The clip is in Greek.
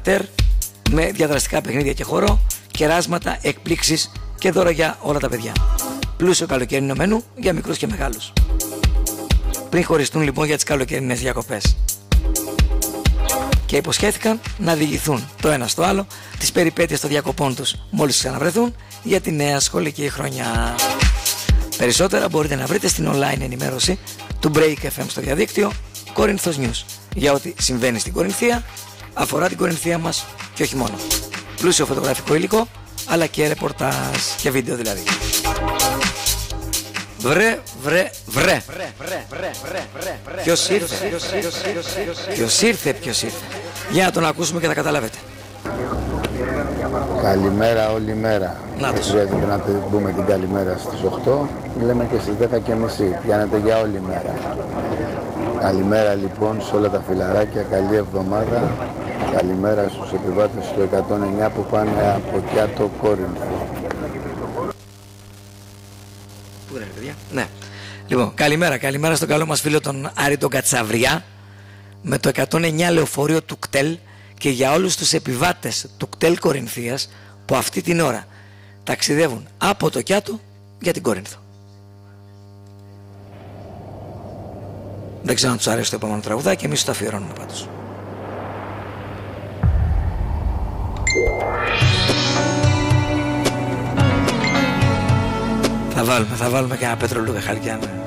Τερ με διαδραστικά παιχνίδια και χώρο, κεράσματα, εκπλήξεις και δώρα για όλα τα παιδιά. Πλούσιο καλοκαιρινό μενού για μικρούς και μεγάλους. Πριν χωριστούν λοιπόν για τις καλοκαιρινές διακοπές. Και υποσχέθηκαν να διηγηθούν το ένα στο άλλο τις περιπέτειες των διακοπών τους μόλις ξαναβρεθούν για τη νέα σχολική χρονιά. Περισσότερα μπορείτε να βρείτε στην online ενημέρωση του Break FM στο διαδίκτυο Κόρινθος News για ό,τι συμβαίνει στην Κορινθία, αφορά την Κορινθία μας και όχι μόνο. Πλούσιο φωτογραφικό υλικό αλλά και ρεπορτάζ και βίντεο δηλαδή. Βρε. Ποιος ήρθε. Για να τον ακούσουμε και θα καταλάβετε. Καλημέρα όλη μέρα. Χρειάζεται να πούμε την καλημέρα στις 8. Λέμε και στις 10:30. Πιάνετε για όλη μέρα. Καλημέρα λοιπόν σε όλα τα φιλαράκια. Καλή εβδομάδα. Καλημέρα στους επιβάτες του 109 που πάνε από Κιάτο Κόρινθο. Πού είναι παιδιά? Ναι. Λοιπόν, καλημέρα στον καλό μας φίλο τον Άρη τον Κατσαβριά με το 109 λεωφορείο του ΚΤΕΛ και για όλους τους επιβάτες του ΚΤΕΛ Κορινθίας που αυτή την ώρα ταξιδεύουν από το Κιάτο για την Κόρινθο. Δεν ξέρω αν τους αρέσει το επόμενο τραγουδάκι, εμείς το αφιερώνουμε πάντως. Θα βάλουμε και ένα Πέτρο Λούκα Χαλκιάνο.